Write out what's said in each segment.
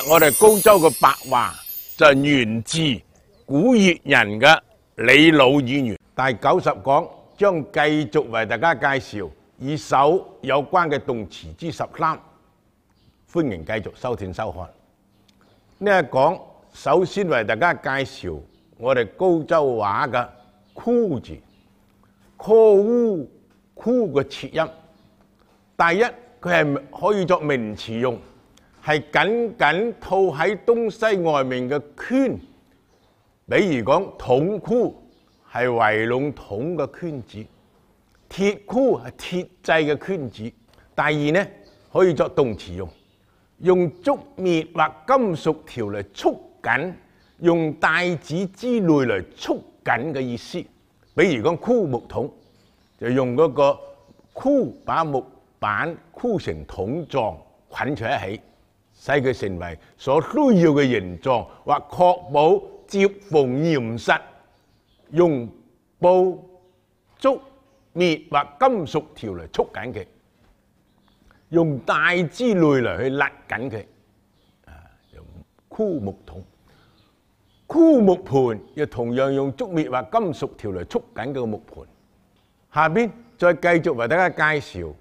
我哋高州嘅白話就源自古越人嘅李老語言。第90講將繼續為大家介紹與手有關嘅動詞之13，歡迎繼續收聽收看。呢一講首先為大家介紹我哋高州話嘅箍字，call 箍嘅切音。第一，佢係可以作名詞用，係緊緊套喺東西外面嘅圈。比如講筒箍係圍籠筒嘅圈子，鐵箍係鐵製嘅圈子。第二呢，可以作動詞用，用竹篾或金屬條嚟束緊，用帶子之類嚟束緊嘅意思。比如講箍木桶，就用嗰個箍把木板箍成桶狀，捆在一起，使佢成為所需要嘅形狀，或確保接縫嚴實。用布、竹、篾或金屬條嚟束緊佢，用帶之類嚟去勒緊佢。用箍木桶。箍木盤又同樣用竹篾或金屬條嚟束緊個木盤。下邊再繼續為大家介紹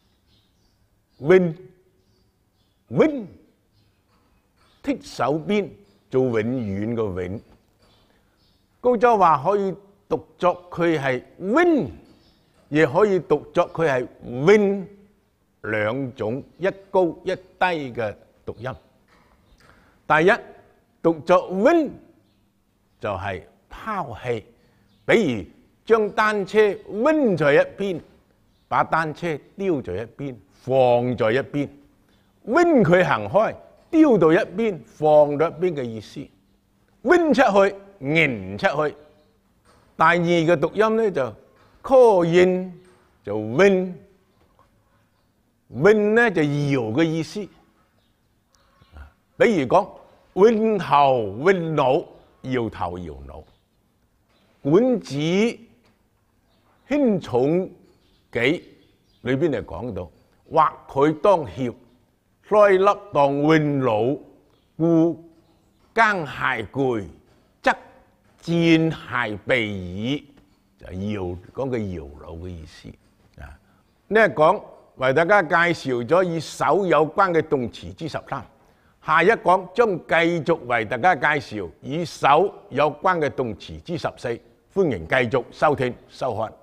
永剔手邊做永遠嘅永。高州話可以讀作佢係 win， 亦可以讀作佢係 win， 兩種一高一低嘅讀音。第一，讀作 win 就係拋棄，比如將單車 win 在一邊，把單車丟在一邊，放在一邊。win 佢行開，丟到一邊，放到一邊嘅意思。win 出去，迎出去。第二個讀音咧就 call in 就 win 咧就搖嘅意思。比如講 win 頭 win 腦，搖頭搖腦。管子輕重己裏邊就講到，或佢當脅，衰粒當 win 腦，故耕械攰，則戰械備矣，就搖講嘅搖腦嘅意思。呢一講為大家介紹咗與手有關嘅動詞之13，下一講將繼續為大家介紹與手有關嘅動詞之14，歡迎繼續收聽收看。